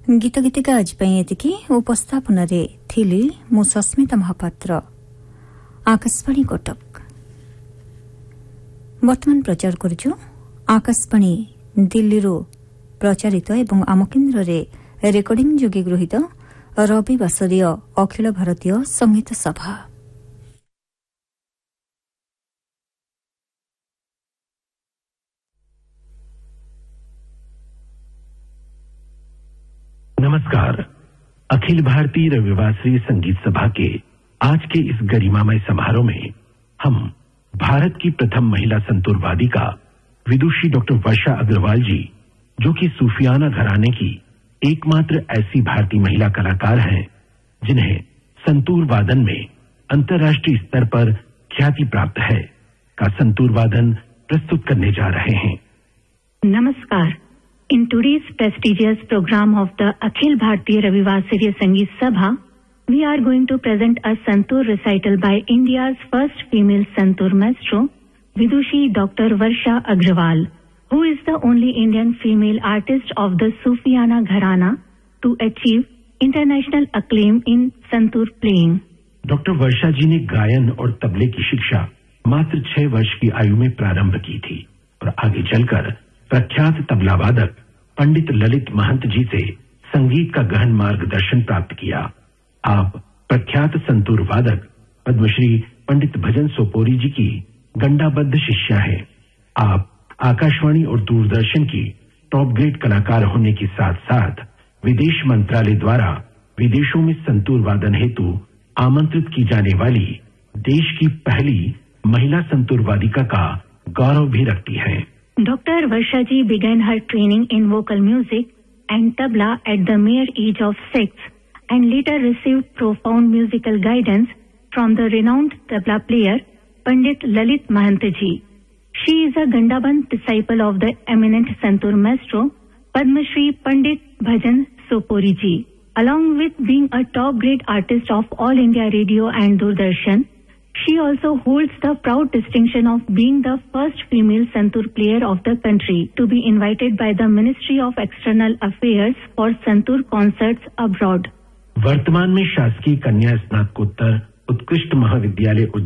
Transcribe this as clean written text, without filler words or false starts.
गीत गीतिका आज एतिकी उपस्थापनारे थिली मु सस्मिता महापात्र आकाशवाणी कटक वर्तमान प्रचार करुछु आकाशवाणी दिल्ली प्रचारित एवं आम केन्द्र रेकर्डिंग जोगे गृहीत रविवासरीय अखिल भारतीय संगीत सभा। नमस्कार। अखिल भारतीय रविवासरीय संगीत सभा के आज के इस गरिमामय समारोह में हम भारत की प्रथम महिला संतूर वादिका विदुषी डॉक्टर वर्षा अग्रवाल जी, जो कि सूफियाना घराने की एकमात्र ऐसी भारतीय महिला कलाकार हैं जिन्हें संतूर वादन में अंतर्राष्ट्रीय स्तर पर ख्याति प्राप्त है, का संतूर वादन प्रस्तुत करने जा रहे हैं। नमस्कार। In today's prestigious program of the Akhil Bharatiya Ravivasariya Sangeet Sabha, we are going to present a santoor recital by India's first female santoor maestro, Vidushi Dr. Varsha Agrawal, who is the only Indian female artist of the Sufiana Gharana to achieve international acclaim in santoor playing. Doctor वर्षा जी ने गायन और तबले की शिक्षा मात्र 6 वर्ष की आयु में प्रारंभ की थी और आगे चलकर प्रख्यात तबला वादक पंडित ललित महंत जी से संगीत का गहन मार्गदर्शन प्राप्त किया। आप प्रख्यात संतूर वादक पद्मश्री पंडित भजन सोपोरी जी की गंडाबद्ध शिष्या हैं। आप आकाशवाणी और दूरदर्शन की टॉप ग्रेड कलाकार होने के साथ साथ विदेश मंत्रालय द्वारा विदेशों में संतूर वादन हेतु आमंत्रित की जाने वाली देश की पहली महिला संतूर वादिका का गौरव भी रखती हैं। Dr. Varsha ji began her training in vocal music and tabla at the mere age of 6 and later received profound musical guidance from the renowned tabla player Pandit Lalit Mahant ji. She is a Gandaband disciple of the eminent santoor maestro Padma Shri Pandit Bhajan Sopori ji. Along with being a top grade artist of All India Radio and Doordarshan, she also holds the proud distinction of being the first female santoor player of the country to be invited by the Ministry of External Affairs for santoor concerts abroad. वर्तमान में शासकीय कन्या स्नातकोत्तर उत्कृष्ट महाविद्यालय